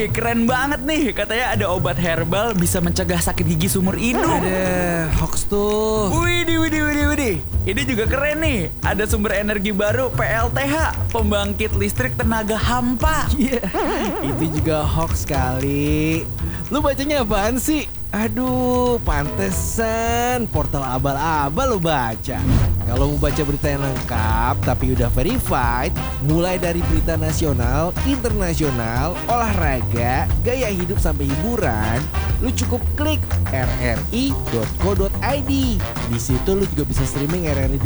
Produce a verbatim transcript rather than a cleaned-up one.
Wih, keren banget nih. Katanya ada obat herbal bisa mencegah sakit gigi seumur hidup. Ada hoax tuh. Widih, widih, widih, widih. Ini juga keren nih. Ada sumber energi baru P L T H, pembangkit listrik tenaga hampa. Iya, itu juga hoax kali. Lu bacanya apaan sih? Aduh, pantesan portal abal-abal lu baca. Kalau mau baca berita yang lengkap tapi udah verified, mulai dari berita nasional, internasional, olahraga, gaya hidup sampai hiburan, lu cukup klik r r i dot co dot i d. Di situ lu juga bisa streaming R R I